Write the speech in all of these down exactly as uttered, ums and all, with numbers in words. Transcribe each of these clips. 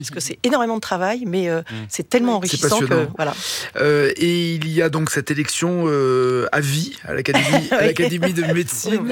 parce que c'est énormément de travail, mais euh, mmh. c'est tellement enrichissant c'est que voilà. Euh, et il y a donc cette élection euh, à vie à l'Académie, oui. à l'Académie de médecine.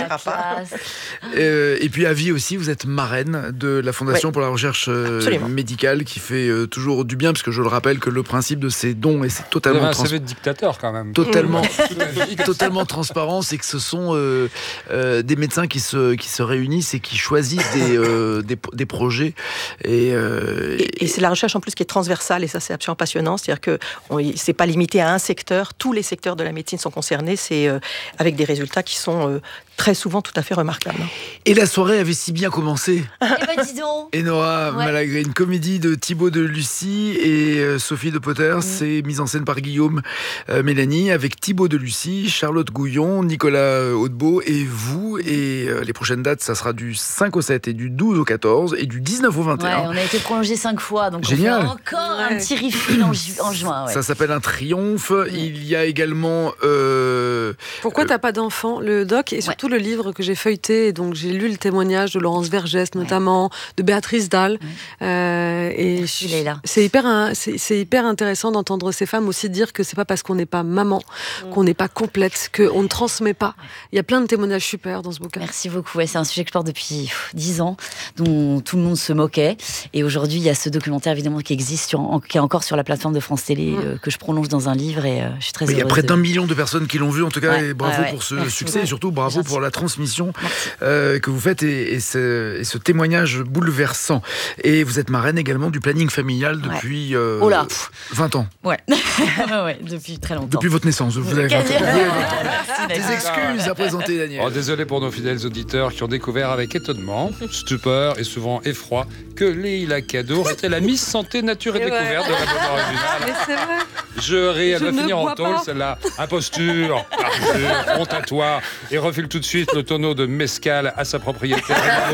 euh, et puis à vie aussi, vous êtes marraine de la Fondation oui. pour la recherche euh, médicale, qui fait euh, toujours du bien, parce que je le rappelle que le principe de ces dons, et c'est totalement vous avez un C V de dictateur quand même. Totalement, totalement transparent, c'est que ce sont euh, euh, des médecins qui se qui se réunissent et qui choisissent des euh, des, des projets et, euh, et et c'est la recherche en plus qui est transversale, et ça c'est absolument passionnant, c'est-à-dire que on, c'est pas limité à un secteur, tous les secteurs de la médecine sont concernés, c'est euh, avec des résultats qui sont euh, très souvent tout à fait remarquables. Et la soirée avait si bien commencé. Eh ben dis donc. Enora ouais. Malagré, une comédie de Thibaut de Lucie et euh, Sophie de Potter, mmh. c'est mise en scène par Guillaume euh, Mélanie, avec Thibaut de Lucie, Charlotte Gouillon, Nicolas Audebeau et vous. Et euh, les prochaines dates, ça sera du cinq au sept et du douze au quatorze et du dix-neuf au vingt et un. Ouais, on a été prolongé cinq fois, donc génial. On fait encore ouais. un petit refill en, ju- en juin. Ouais. Ça s'appelle un triomphe. Ouais. Il y a également... Euh, Pourquoi euh, t'as pas d'enfant, le doc, et surtout ouais. le livre que j'ai feuilleté, donc j'ai lu le témoignage de Laurence Vergès notamment, ouais. de Béatrice Dalle. Ouais. Euh, et je, là. C'est, hyper, c'est, c'est hyper intéressant d'entendre ces femmes aussi dire que c'est pas parce qu'on n'est pas maman, mmh. qu'on n'est pas complète, qu'on ne transmet pas. Il y a plein de témoignages super dans ce bouquin. Merci beaucoup. Ouais, c'est un sujet que je porte depuis dix ans, dont tout le monde se moquait. Et aujourd'hui, il y a ce documentaire évidemment qui existe, sur, qui est encore sur la plateforme de France Télé, mmh. euh, que je prolonge dans un livre, et euh, je suis très heureuse. Il y a près de... d'un million de personnes qui l'ont vu, en tout cas, ouais, et bravo ouais, ouais. pour ce Merci. succès, et surtout bravo pour la transmission euh, que vous faites, et, et, ce, et ce témoignage bouleversant. Et vous êtes marraine également du planning familial depuis ouais. euh, oh là. vingt ans. Ouais. ouais, depuis très longtemps. Depuis votre naissance, vous avez vingt ans. Des excuses à présenter, Daniel. Oh, désolé pour nos fidèles auditeurs qui ont découvert avec étonnement, stupeur et souvent effroi que Leïla Kadour était la Miss Santé Nature et, et Découverte ouais. de la mode originale. Mais c'est vrai. Je ris, elle Je va finir en tôle, pas. celle-là. Imposture, parjure, honte à toi. Et refile tout de suite le tonneau de mescal à sa propriétaire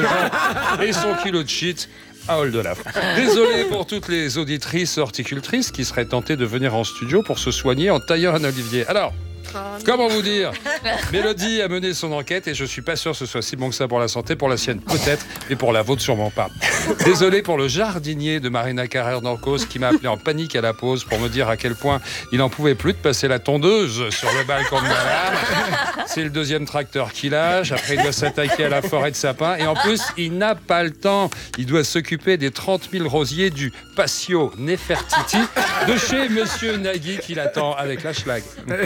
et son kilo de shit à Oldelaf. Désolé pour toutes les auditrices horticultrices qui seraient tentées de venir en studio pour se soigner en taillant un olivier. Alors, comment vous dire ? Mélodie a mené son enquête et je suis pas sûr que ce soit si bon que ça pour la santé, pour la sienne peut-être, mais pour la vôtre sûrement pas. Désolé pour le jardinier de Marina Carrère d'Ancos qui m'a appelé en panique à la pause pour me dire à quel point il en pouvait plus de passer la tondeuse sur le balcon de madame. C'est le deuxième tracteur qu'il lâche, après il doit s'attaquer à la forêt de sapins et en plus il n'a pas le temps. Il doit s'occuper des trente mille rosiers du Patio Nefertiti de chez Monsieur Nagui qui l'attend avec la schlag.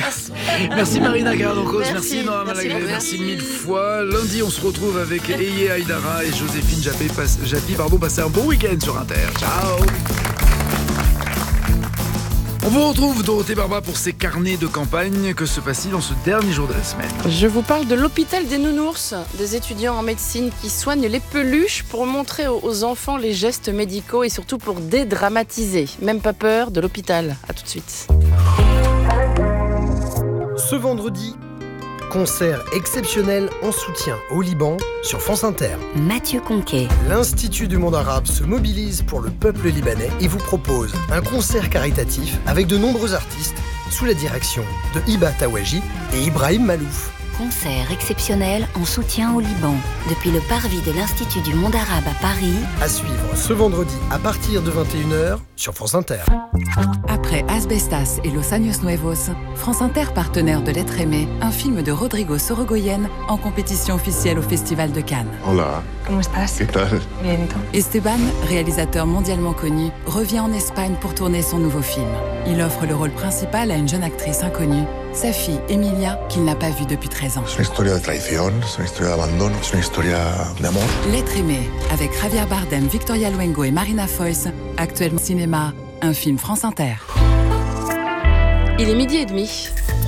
Merci Marina Carrère-Dancos, merci, merci Nora Malagré, merci, merci mille fois. Lundi, on se retrouve avec Eye Aïdara et Joséphine Japy. Japy pardon, passez un bon week-end sur Inter. Ciao. On vous retrouve, Dorothée Barba, pour ces carnets de campagne. Que se passe-t-il dans ce dernier jour de la semaine ? Je vous parle de l'hôpital des nounours, des étudiants en médecine qui soignent les peluches pour montrer aux enfants les gestes médicaux et surtout pour dédramatiser. Même pas peur de l'hôpital. À tout de suite. Ce vendredi, concert exceptionnel en soutien au Liban sur France Inter. Mathieu Conquet. L'Institut du monde arabe se mobilise pour le peuple libanais et vous propose un concert caritatif avec de nombreux artistes sous la direction de Hiba Tawaji et Ibrahim Malouf. Concert exceptionnel en soutien au Liban, depuis le parvis de l'Institut du monde arabe à Paris. À suivre ce vendredi à partir de vingt et une heures sur France Inter. Après Asbestas et Los Años Nuevos, France Inter, partenaire de L'être aimé, un film de Rodrigo Sorogoyen en compétition officielle au Festival de Cannes. Hola. ¿Cómo estás? ¿Qué tal? Bien, ¿y tú? Esteban, réalisateur mondialement connu, revient en Espagne pour tourner son nouveau film. Il offre le rôle principal à une jeune actrice inconnue, sa fille Emilia, qu'il n'a pas vue depuis treize ans. C'est une histoire de traición, c'est une histoire d'abandon, c'est une histoire d'amour. L'être aimé, avec Javier Bardem, Victoria Luengo et Marina Foïs, actuellement cinéma, un film France Inter. Il est midi et demi.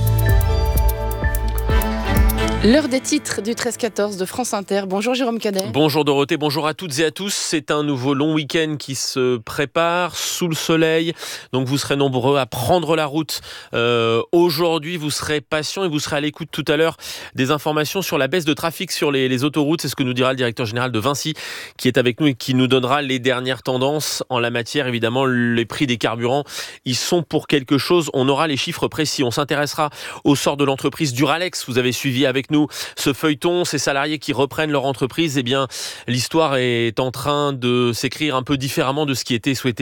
L'heure des titres du treize quatorze de France Inter. Bonjour Jérôme Cadet. Bonjour Dorothée, bonjour à toutes et à tous. C'est un nouveau long week-end qui se prépare sous le soleil. Donc vous serez nombreux à prendre la route. Euh, aujourd'hui, vous serez patients et vous serez à l'écoute tout à l'heure des informations sur la baisse de trafic sur les, les autoroutes. C'est ce que nous dira le directeur général de Vinci qui est avec nous et qui nous donnera les dernières tendances en la matière. Évidemment, les prix des carburants, ils sont pour quelque chose. On aura les chiffres précis. On s'intéressera au sort de l'entreprise Duralex. Vous avez suivi avec nous nous ce feuilleton, ces salariés qui reprennent leur entreprise. Eh bien, l'histoire est en train de s'écrire un peu différemment de ce qui était souhaité